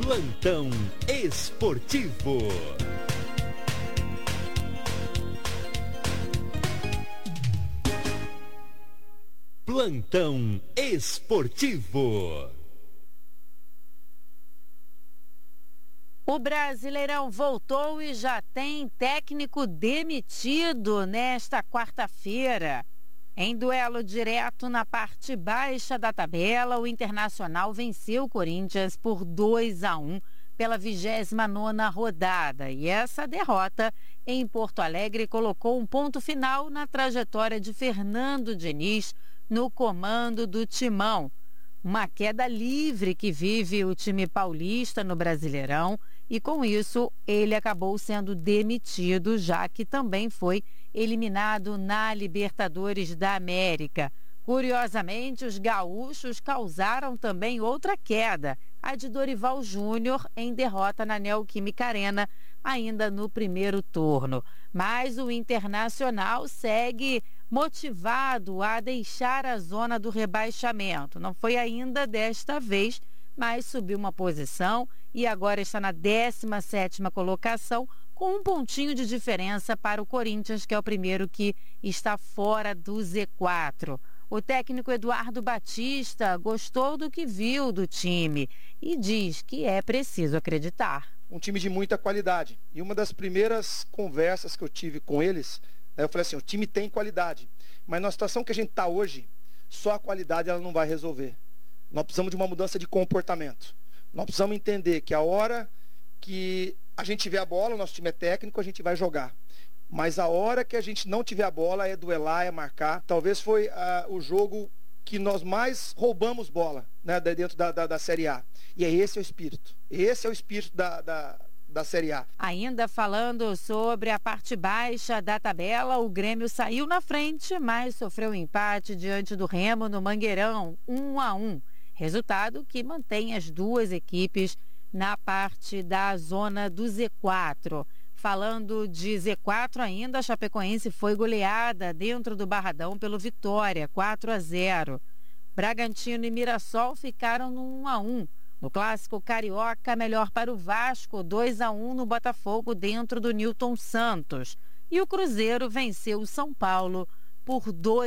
Plantão Esportivo. Plantão Esportivo. O Brasileirão voltou e já tem técnico demitido nesta quarta-feira. Em duelo direto na parte baixa da tabela, o Internacional venceu o Corinthians por 2-1 pela 29ª rodada. E essa derrota em Porto Alegre colocou um ponto final na trajetória de Fernando Diniz no comando do Timão. Uma queda livre que vive o time paulista no Brasileirão e, com isso, ele acabou sendo demitido, já que também foi eliminado na Libertadores da América. Curiosamente, os gaúchos causaram também outra queda, a de Dorival Júnior em derrota na Neoquímica Arena, ainda no primeiro turno. Mas o Internacional segue motivado a deixar a zona do rebaixamento. Não foi ainda desta vez, mas subiu uma posição e agora está na 17ª colocação, com um pontinho de diferença para o Corinthians, que é o primeiro que está fora do Z4. O técnico Eduardo Batista gostou do que viu do time e diz que é preciso acreditar. Um time de muita qualidade. E uma das primeiras conversas que eu tive com eles, eu falei assim, o time tem qualidade, mas na situação que a gente está hoje, só a qualidade ela não vai resolver. Nós precisamos de uma mudança de comportamento. Nós precisamos entender que a hora que a gente tiver a bola, o nosso time é técnico, a gente vai jogar. Mas a hora que a gente não tiver a bola é duelar, é marcar. Talvez foi o jogo que nós mais roubamos bola, né, dentro da Série A. E esse é o espírito. Esse é o espírito da Série A. Ainda falando sobre a parte baixa da tabela, o Grêmio saiu na frente, mas sofreu um empate diante do Remo no Mangueirão, 1-1. Resultado que mantém as duas equipes na parte da zona do Z4. Falando de Z4 ainda, a Chapecoense foi goleada dentro do Barradão pelo Vitória, 4-0. Bragantino e Mirassol ficaram no 1-1. No clássico carioca, melhor para o Vasco, 2-1 no Botafogo dentro do Newton Santos. E o Cruzeiro venceu o São Paulo por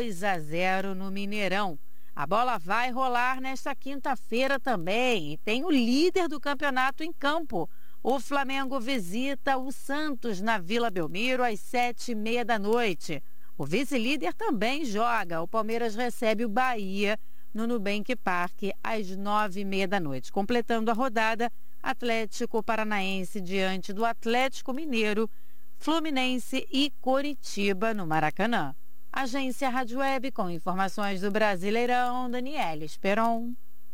2-0 no Mineirão. A bola vai rolar nesta quinta-feira também e tem o líder do campeonato em campo. O Flamengo visita o Santos na Vila Belmiro às 7h30 da noite. O vice-líder também joga. O Palmeiras recebe o Bahia no Nubank Parque às 9h30 da noite. Completando a rodada, Atlético Paranaense diante do Atlético Mineiro, Fluminense e Coritiba no Maracanã. Agência Rádio Web com informações do Brasileirão, Daniela Esperon.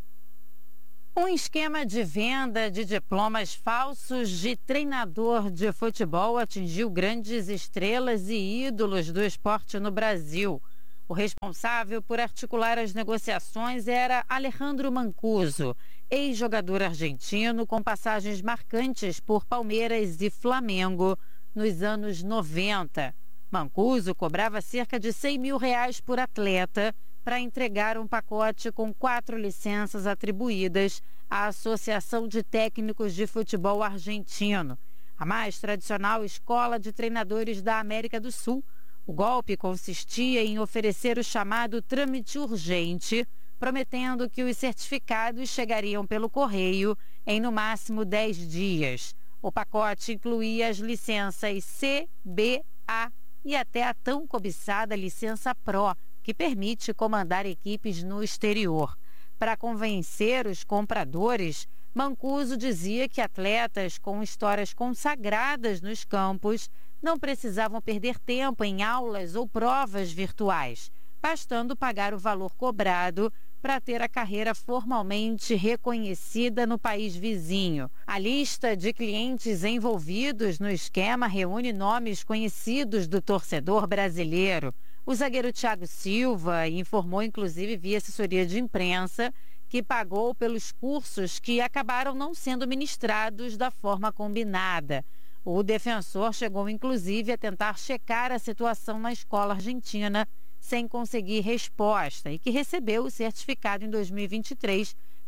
Um esquema de venda de diplomas falsos de treinador de futebol atingiu grandes estrelas e ídolos do esporte no Brasil. O responsável por articular as negociações era Alejandro Mancuso, ex-jogador argentino com passagens marcantes por Palmeiras e Flamengo nos anos 90. Mancuso cobrava cerca de R$100 mil por atleta para entregar um pacote com 4 licenças atribuídas à Associação de Técnicos de Futebol Argentino, a mais tradicional escola de treinadores da América do Sul. O golpe consistia em oferecer o chamado trâmite urgente, prometendo que os certificados chegariam pelo correio em no máximo 10 dias. O pacote incluía as licenças C, B, A e até a tão cobiçada licença Pro, que permite comandar equipes no exterior. Para convencer os compradores, Mancuso dizia que atletas com histórias consagradas nos campos não precisavam perder tempo em aulas ou provas virtuais, bastando pagar o valor cobrado para ter a carreira formalmente reconhecida no país vizinho. A lista de clientes envolvidos no esquema reúne nomes conhecidos do torcedor brasileiro. O zagueiro Thiago Silva informou, inclusive via assessoria de imprensa, que pagou pelos cursos que acabaram não sendo ministrados da forma combinada. O defensor chegou, inclusive, a tentar checar a situação na escola argentina sem conseguir resposta e que recebeu o certificado em 2023,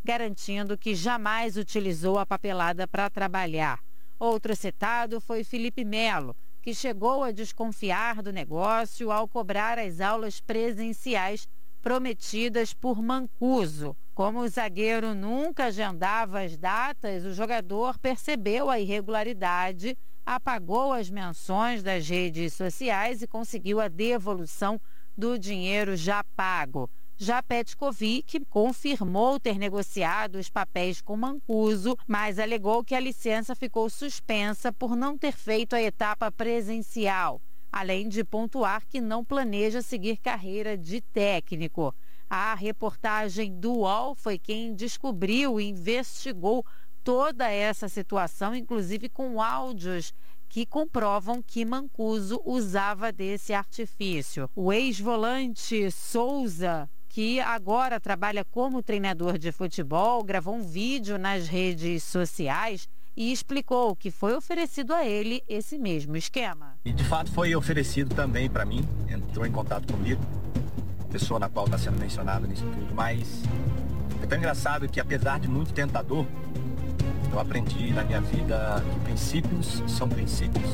garantindo que jamais utilizou a papelada para trabalhar. Outro citado foi Felipe Melo, que chegou a desconfiar do negócio ao cobrar as aulas presenciais prometidas por Mancuso. Como o zagueiro nunca agendava as datas, o jogador percebeu a irregularidade, apagou as menções das redes sociais e conseguiu a devolução do dinheiro já pago. Já Petkovic confirmou ter negociado os papéis com Mancuso, mas alegou que a licença ficou suspensa por não ter feito a etapa presencial, além de pontuar que não planeja seguir carreira de técnico. A reportagem do UOL foi quem descobriu e investigou toda essa situação, inclusive com áudios que comprovam que Mancuso usava desse artifício. O ex-volante Souza, que agora trabalha como treinador de futebol, gravou um vídeo nas redes sociais e explicou que foi oferecido a ele esse mesmo esquema. E de fato foi oferecido também para mim, entrou em contato comigo, pessoa na qual está sendo mencionada nisso tudo, mas é tão engraçado que apesar de muito tentador, eu aprendi na minha vida que princípios são princípios.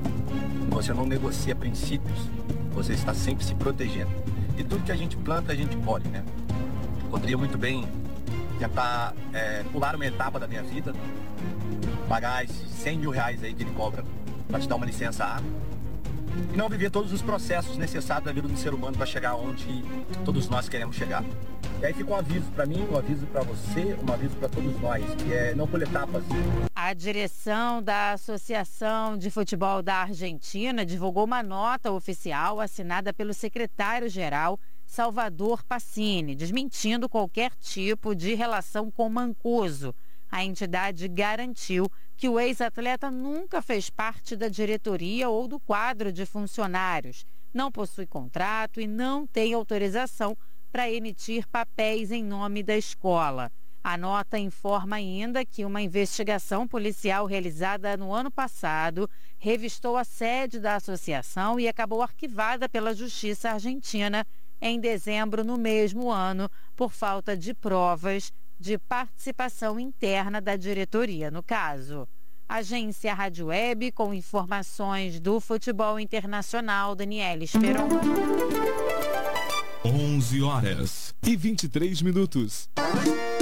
Você não negocia princípios, você está sempre se protegendo. E tudo que a gente planta, a gente colhe, né? Poderia muito bem tentar pular uma etapa da minha vida, pagar esses 100 mil reais aí que ele cobra para te dar uma licença A, e não viver todos os processos necessários da vida do ser humano para chegar onde todos nós queremos chegar. E aí fica um aviso para mim, um aviso para você, um aviso para todos nós, que é não por etapas. A direção da Associação de Futebol da Argentina divulgou uma nota oficial assinada pelo secretário-geral Salvador Pacini, desmentindo qualquer tipo de relação com Mancuso. A entidade garantiu que o ex-atleta nunca fez parte da diretoria ou do quadro de funcionários, não possui contrato e não tem autorização para emitir papéis em nome da escola. A nota informa ainda que uma investigação policial realizada no ano passado revistou a sede da associação e acabou arquivada pela Justiça Argentina em dezembro no mesmo ano por falta de provas de participação interna da diretoria no caso. Agência Rádio Web com informações do futebol internacional, Daniela Esperon. 11h23.